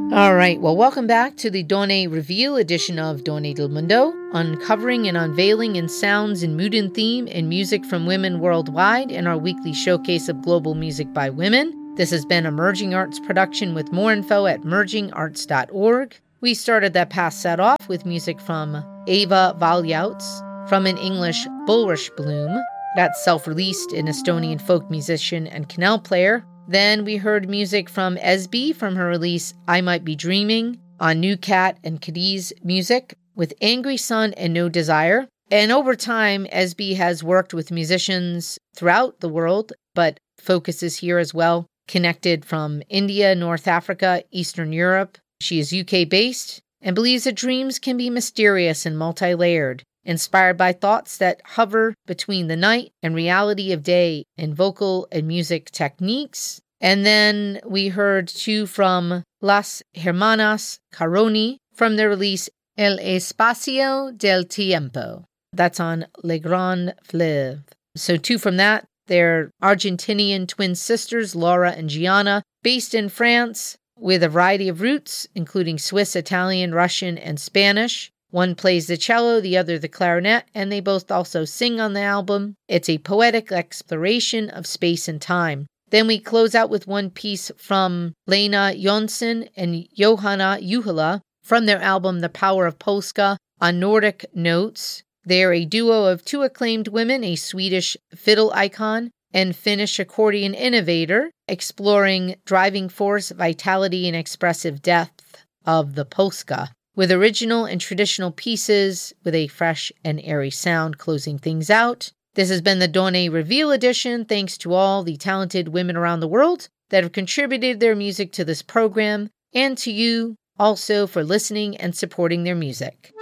All right, well, welcome back to the Done Reveal edition of Done del Mundo, uncovering and unveiling in sounds and mood and theme and music from women worldwide in our weekly showcase of global music by women. This has been a Merging Arts production with more info at mergingarts.org. We started that past set off with music from Eva Valjouts from an English Bulrush Bloom, that's self-released an Estonian folk musician and canal player. Then we heard music from Esby from her release I Might Be Dreaming on New Cat and Cadiz Music with Angry Sun and No Desire. And over time, Esby has worked with musicians throughout the world, but focuses here as well, connected from India, North Africa, Eastern Europe. She is UK-based and believes that dreams can be mysterious and multi-layered, inspired by thoughts that hover between the night and reality of day in vocal and music techniques. And then we heard two from Las Hermanas Caroni from their release El Espacio del Tiempo. That's on Le Grand Fleuve. So two from that. They're Argentinian twin sisters, Laura and Gianna, based in France with a variety of roots, including Swiss, Italian, Russian, and Spanish. One plays the cello, the other the clarinet, and they both also sing on the album. It's a poetic exploration of space and time. Then we close out with one piece from Lena Jonsson and Johanna Juhila from their album The Power of Polska on Nordic Notes. They're a duo of two acclaimed women, a Swedish fiddle icon and Finnish accordion innovator, exploring driving force, vitality, and expressive depth of the polska, with original and traditional pieces with a fresh and airy sound closing things out. This has been the Done Reveal edition. Thanks to all the talented women around the world that have contributed their music to this program, and to you also for listening and supporting their music.